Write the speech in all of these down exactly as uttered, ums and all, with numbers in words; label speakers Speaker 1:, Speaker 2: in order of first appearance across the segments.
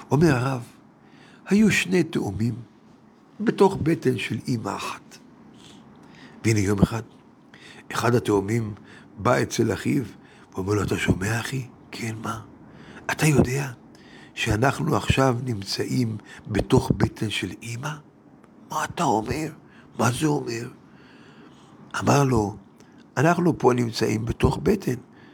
Speaker 1: אומר הרב, היו שני תאומים בתוך בטן של אמא אחת. והנה יום אחד, אחד התאומים בא אצל אחיו, ואומר לו, אתה שומע אחי? כן, מה? אתה יודע שאנחנו עכשיו נמצאים בתוך בטן של אמא? מה אתה אומר? מה זה אומר? אמר לו, אנחנו פה נמצאים בתוך בטן.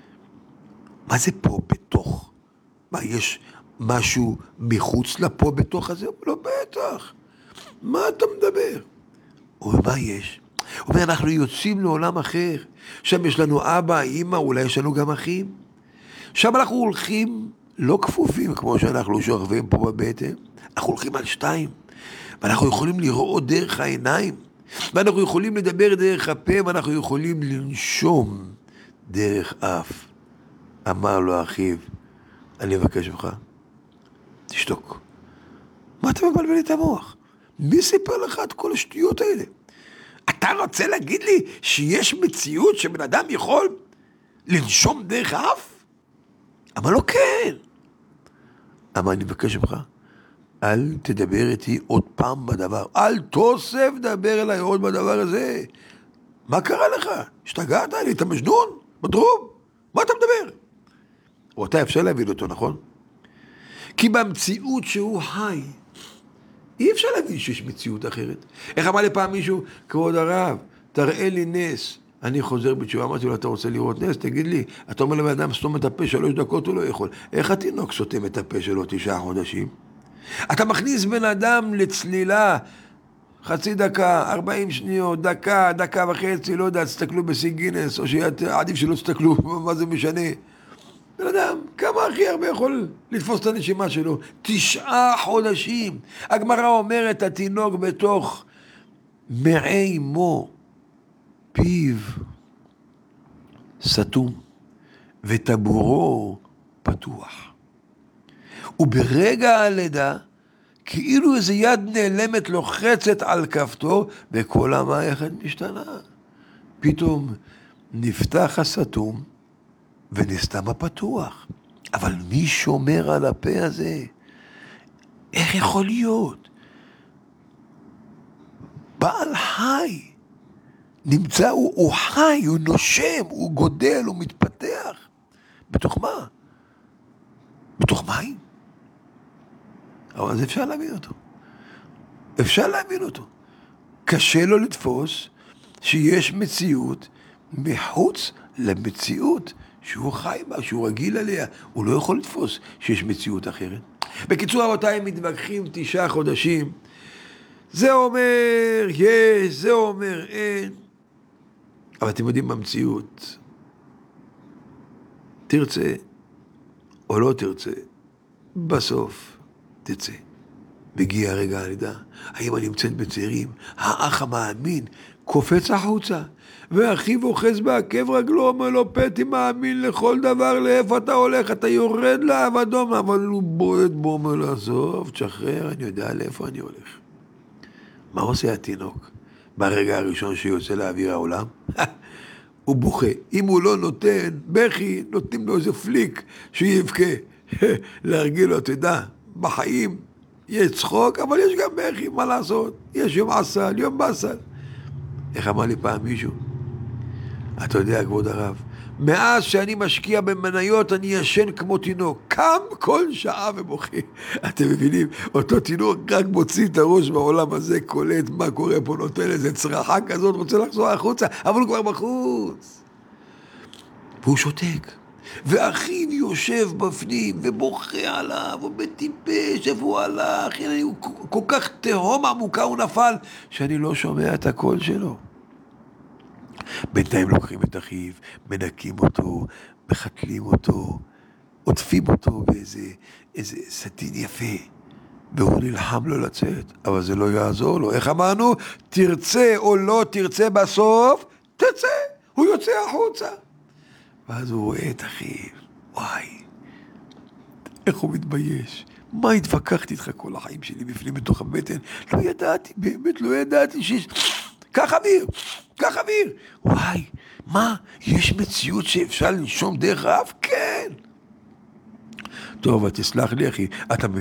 Speaker 1: מה זה פה בתוך? מה, יש משהו מחוץ לפה בתוך הזה? הוא אומר לו, בטח. מה אתה מדבר? הוא אומר, מה יש? הוא אומר, אנחנו יוצאים לעולם אחר. שם יש לנו אבא, אמא, אולי יש לנו גם אחים. שם אנחנו הולכים לא כפופים כמו שאנחנו שוכבים פה בבטן. אנחנו הולכים על שתיים. ואנחנו יכולים לראות דרך העיניים. ואנחנו יכולים לדבר דרך הפה, ואנחנו יכולים לנשום דרך אף. אמר לו אחיו, אני מבקש ממך, תשתוק. מה אתה מבלבל את המוח? מי סיפר לך את כל השטויות האלה? אתה רוצה להגיד לי שיש מציאות שבן אדם יכול לנשום דרך האף? אמר לו כן. אמר, אני מבקש ממך, אל תדבר איתי עוד פעם בדבר. אל תוסף דבר אליי עוד בדבר הזה. מה קרה לך? השתגעת לי, אתה מג'נון? מדרום? מה אתה מדבר? ואתה אפשר להבין אותו, נכון? כי במציאות שהוא חי, אי אפשר להבין שיש מציאות אחרת. איך אמר לי פעם מישהו, כבוד הרב, תראה לי נס. אני חוזר בתשובה, אמרתי לו, אתה רוצה לראות נס? תגיד לי, אתה אומר לבן אדם, סתום את הפה, שלוש דקות הוא לא יכול. איך התינוק סותם את הפה שלו תשעה חודשים? אתה מכניס בן אדם לצלילה, חצי דקה, ארבעים שניות, דקה, דקה וחצי, לא יודע, תסתכלו בסי גינס, או שעדיף שלא תסתכלו, מה זה משנה? בן אדם, כמה הכי הרבה יכול לתפוס את הנשימה שלו? תשעה חודשים. הגמרא אומרת, התינוק בתוך מעי מו, פיו סתום, וטבורו פתוח. וברגע הלידה, כאילו איזו יד נעלמת לוחצת על כפתור, וכל המערכת משתנה. פתאום נפתח הסתום, ונסתם הפתוח. אבל מי שומר על הפה הזה? איך יכול להיות? בעל חי, נמצא, הוא, הוא חי, הוא נושם, הוא גודל, הוא מתפתח. בתוך מה? בתוך מים? אבל אז אפשר להבין אותו. אפשר להבין אותו. קשה לו לתפוס שיש מציאות מחוץ למציאות שהוא חי בה, שהוא רגיל עליה. הוא לא יכול לתפוס שיש מציאות אחרת. בקיצור, רבותיי, הם מתווכחים תשעה חודשים. זה אומר יש, זה אומר אין. אבל אתם יודעים במציאות, תרצה או לא תרצה, בסוף תצא. מגיע רגע הלידה, האמא נמצאת בצעירים, האח המאמין קופץ החוצה, ואחיו אוחז בעקב רגלו, אומר לו, פטי מאמין לכל דבר, לאיפה אתה הולך? אתה יורד לאבדום, אבל הוא בועט בו, אומר לו, עזוב, תשחרר, אני יודע לאיפה אני הולך. מה עושה התינוק? ברגע הראשון שיוצא לאוויר העולם, הוא בוכה. אם הוא לא נותן בכי, נותנים לו איזה פליק שיבכה. להרגיל לו, תדע, בחיים יש צחוק, אבל יש גם בכי, מה לעשות? יש יום עסל, יום בסל. איך אמר לי פעם מישהו? אתה יודע, כבוד הרב, מאז שאני משקיע במניות, אני ישן כמו תינוק. קם כל שעה ובוכה. אתם מבינים? אותו תינוק רק מוציא את הראש בעולם הזה, קולט מה קורה פה, נותן איזה צרחה כזאת, רוצה לחזור החוצה, אבל הוא כבר בחוץ. והוא שותק. ואחיו יושב בפנים ובוכה עליו, הוא בטיפש, איפה הוא הלך, הוא כל כך תהום עמוקה, הוא נפל, שאני לא שומע את הקול שלו. בינתיים לוקחים את אחיו, מנקים אותו, מחתלים אותו, עוטפים אותו באיזה איזה סטין יפה, והוא נלחם לו לצאת, אבל זה לא יעזור לו. איך אמרנו? תרצה או לא תרצה בסוף, תצא, הוא יוצא החוצה. ואז הוא רואה את אחיו, וואי, איך הוא מתבייש. מה התווכחתי איתך כל החיים שלי בפנים בתוך הבטן? לא ידעתי, באמת לא ידעתי שיש... קח אוויר, קח אוויר. וואי, מה? יש מציאות שאפשר לנשום דרך האף? כן. טוב, תסלח לי אחי, אתה